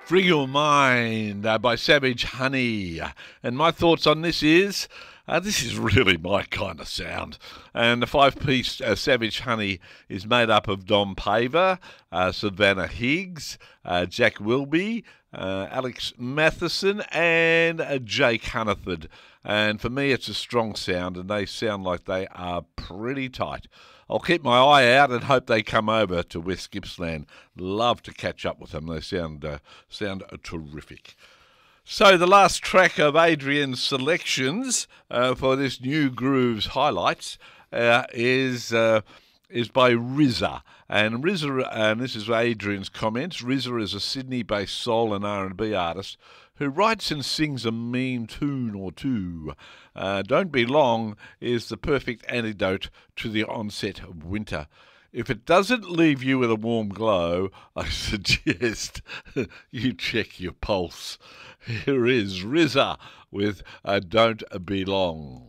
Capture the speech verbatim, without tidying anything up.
Free Your Mind uh, by Savage Honey. And my thoughts on this is, uh, this is really my kind of sound. And the five-piece uh, Savage Honey is made up of Dom Paver, uh, Savannah Higgs, uh, Jack Wilby, uh, Alex Matheson, and uh, Jake Hunterford. And for me, it's a strong sound, and they sound like they are pretty tight. I'll keep my eye out and hope they come over to West Gippsland. Love to catch up with them. They sound uh, sound uh, terrific. So the last track of Adrian's selections uh, for this New Grooves highlights uh, is uh, is by R Z A. And R Z A, and this is Adrian's comments. R Z A is a Sydney-based soul and R and B artist who writes and sings a mean tune or two. Uh, Don't Be Long is the perfect antidote to the onset of winter. If it doesn't leave you with a warm glow, I suggest you check your pulse. Here is R Z A with uh, Don't Be Long.